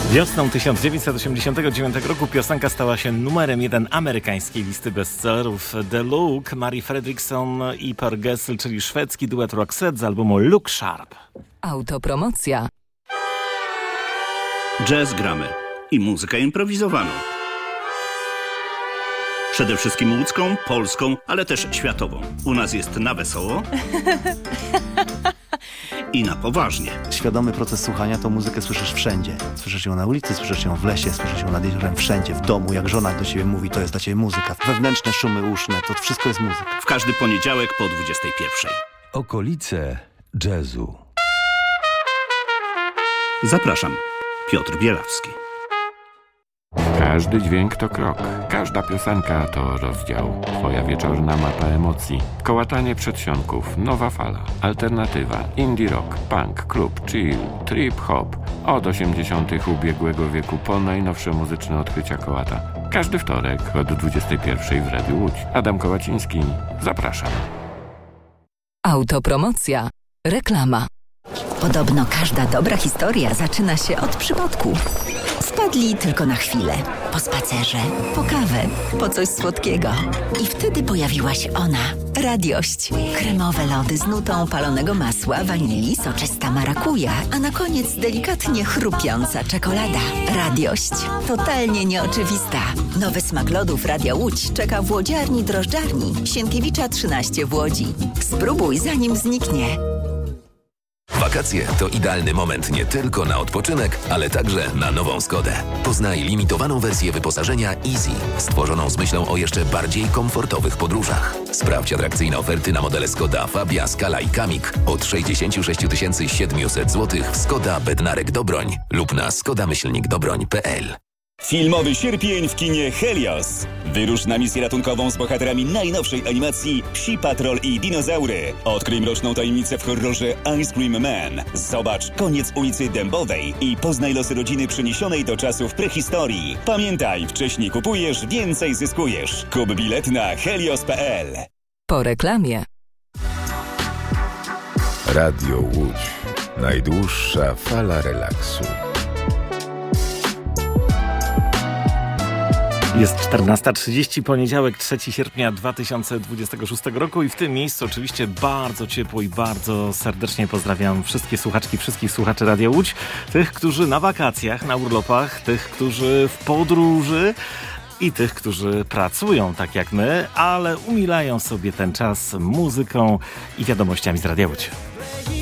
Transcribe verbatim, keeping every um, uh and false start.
Wiosną tysiąc dziewięćset osiemdziesiątego dziewiątego roku piosenka stała się numerem jeden amerykańskiej listy bestsellerów. The Look, Mary Fredriksson i Per Gessle, czyli szwedzki duet Roxette z albumu Look Sharp. Autopromocja. Jazz gramy i muzykę improwizowaną. Przede wszystkim łódzką, polską, ale też światową. U nas jest na wesoło i na poważnie. Świadomy proces słuchania to muzykę słyszysz wszędzie. Słyszysz ją na ulicy, słyszysz ją w lesie, słyszysz ją nad jeziorem, wszędzie, w domu. Jak żona do siebie mówi, to jest dla ciebie muzyka. Wewnętrzne szumy uszne, to wszystko jest muzyka. W każdy poniedziałek po dwudziestej pierwszej. Okolice jazzu. Zapraszam, Piotr Bielawski. Każdy dźwięk to krok, każda piosenka to rozdział. Twoja wieczorna mapa emocji. Kołatanie przedsionków, nowa fala, alternatywa, indie rock, punk, klub, chill, trip hop. Od osiemdziesiątych ubiegłego wieku po najnowsze muzyczne odkrycia kołata. Każdy wtorek od dwudziestej pierwszej w Radiu Łódź. Adam Kołaciński, zapraszam. Autopromocja. Reklama. Podobno każda dobra historia zaczyna się od przypadku. Wpadli tylko na chwilę, po spacerze, po kawę, po coś słodkiego. I wtedy pojawiła się ona, Radiość. Kremowe lody z nutą palonego masła, wanilii, soczysta marakuja, a na koniec delikatnie chrupiąca czekolada. Radiość. Totalnie nieoczywista. Nowy smak lodów Radia Łódź czeka w łodziarni drożdżarni Sienkiewicza trzynaście w Łodzi. Spróbuj zanim zniknie. Wakacje to idealny moment nie tylko na odpoczynek, ale także na nową Skodę. Poznaj limitowaną wersję wyposażenia Easy, stworzoną z myślą o jeszcze bardziej komfortowych podróżach. Sprawdź atrakcyjne oferty na modele Skoda Fabia, Scala i Kamik od sześćdziesiąt sześć tysięcy siedemset złotych w Skoda Bednarek Dobroń lub na skoda myślnik dobroń kropka p l. Filmowy sierpień w kinie Helios. Wyrusz na misję ratunkową z bohaterami najnowszej animacji Psi Patrol i Dinozaury. Odkryj mroczną tajemnicę w horrorze Ice Cream Man. Zobacz Koniec ulicy Dębowej i poznaj losy rodziny przeniesionej do czasów prehistorii. Pamiętaj, wcześniej kupujesz, więcej zyskujesz. Kup bilet na helios kropka p l. Po reklamie. Radio Łódź. Najdłuższa fala relaksu. Jest czternasta trzydzieści, poniedziałek trzeciego sierpnia dwa tysiące dwudziestego szóstego roku i w tym miejscu oczywiście bardzo ciepło i bardzo serdecznie pozdrawiam wszystkie słuchaczki, wszystkich słuchaczy Radia Łódź, tych, którzy na wakacjach, na urlopach, tych, którzy w podróży i tych, którzy pracują tak jak my, ale umilają sobie ten czas muzyką i wiadomościami z Radia Łódź.